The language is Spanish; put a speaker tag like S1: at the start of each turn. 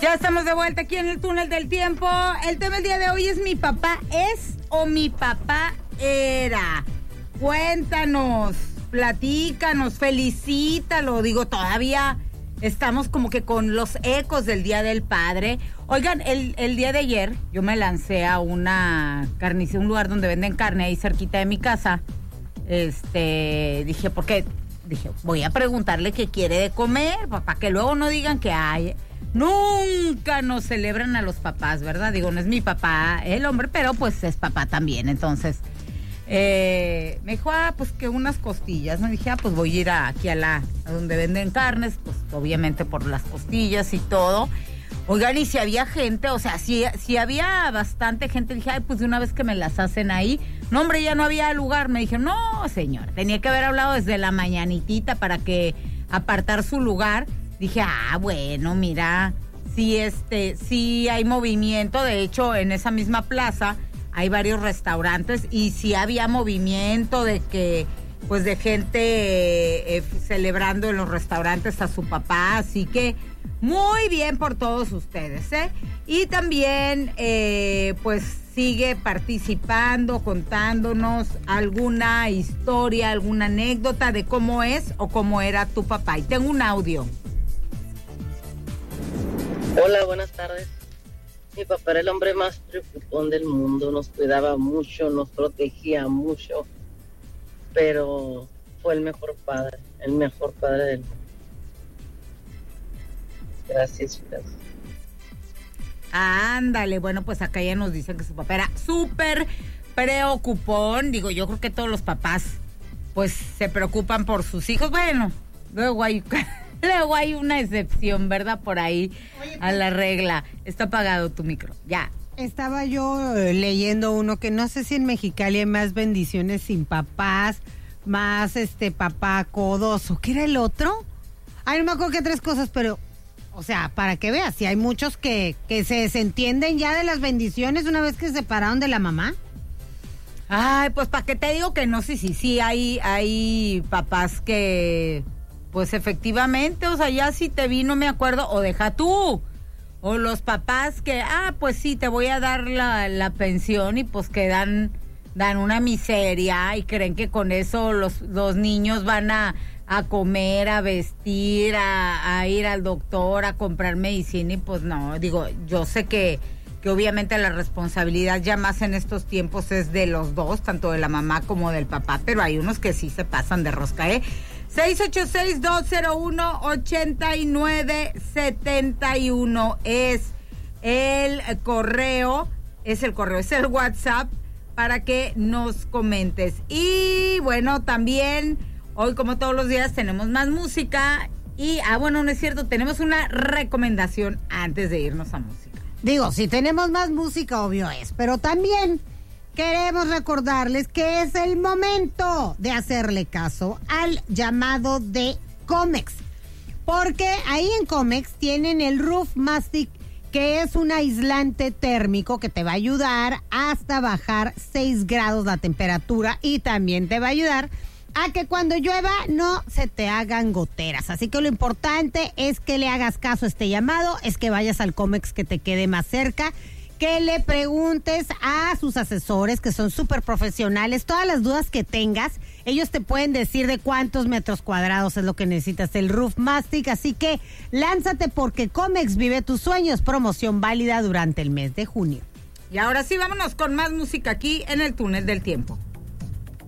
S1: Ya estamos de vuelta aquí en el túnel del tiempo. El tema del día de hoy es ¿mi papá es o mi papá era? Cuéntanos, platícanos, felicítalo. Digo, todavía estamos como que con los ecos del Día del Padre. Oigan, el día de ayer yo me lancé a una carnicería, un lugar donde venden carne ahí cerquita de mi casa. Dije, voy a preguntarle qué quiere de comer, para que luego no digan que hay. Nunca nos celebran a los papás, ¿verdad? Digo, no es mi papá el hombre, pero pues es papá también. Entonces, me dijo, pues que unas costillas. Me dije, pues voy a ir aquí a donde venden carnes, pues obviamente por las costillas y todo. Oigan, y si había gente, o sea, si había bastante gente, dije, pues de una vez que me las hacen ahí. No, hombre, ya no había lugar. Me dijeron, no, señor, tenía que haber hablado desde la mañanitita para que apartar su lugar. Dije, bueno, mira, sí hay movimiento. De hecho, en esa misma plaza hay varios restaurantes y sí había movimiento de gente celebrando en los restaurantes a su papá. Así que muy bien por todos ustedes, ¿eh? Y también, pues sigue participando, contándonos alguna historia, alguna anécdota de cómo es o cómo era tu papá. Y tengo un audio.
S2: Hola, buenas tardes. Mi papá era el hombre más preocupón del mundo, nos cuidaba mucho, nos protegía mucho, pero fue el mejor padre del mundo. Gracias, chicas.
S1: Ándale, bueno, pues acá ya nos dicen que su papá era súper preocupón. Digo, yo creo que todos los papás, pues, se preocupan por sus hijos. Bueno, luego hay una excepción, ¿verdad? Por ahí. Oye, a la regla. Está apagado tu micro, ya.
S3: Estaba yo leyendo uno que no sé si en Mexicali hay más bendiciones sin papás, más papá codoso. ¿Qué era el otro? Ay, no me acuerdo qué 3 cosas, pero, o sea, para que veas, si hay muchos que se desentienden ya de las bendiciones una vez que se separaron de la mamá.
S1: Ay, pues para qué te digo que no, sí, hay papás que, pues efectivamente, o sea, ya si te vi, no me acuerdo, o deja tú. O los papás que, pues sí, te voy a dar la pensión y pues que dan una miseria y creen que con eso los niños van a comer, a vestir, a ir al doctor, a comprar medicina y pues no, digo, yo sé que obviamente la responsabilidad ya más en estos tiempos es de los dos, tanto de la mamá como del papá, pero hay unos que sí se pasan de rosca, 686-201-8971 es el WhatsApp para que nos comentes. Y bueno, también hoy como todos los días tenemos más música y, bueno, no es cierto, tenemos una recomendación antes de irnos a música.
S3: Digo, si tenemos más música, obvio es, pero también queremos recordarles que es el momento de hacerle caso al llamado de Comex, porque ahí en Comex tienen el Roof Mastic, que es un aislante térmico que te va a ayudar hasta bajar 6 grados la temperatura y también te va a ayudar a que cuando llueva no se te hagan goteras. Así que lo importante es que le hagas caso a este llamado, es que vayas al Comex que te quede más cerca, que le preguntes a sus asesores que son súper profesionales todas las dudas que tengas. Ellos te pueden decir de cuántos metros cuadrados es lo que necesitas el Roof Mastic, así que lánzate porque Comex vive tus sueños, promoción válida durante el mes de junio.
S1: Y ahora sí, vámonos con más música aquí en el túnel del tiempo.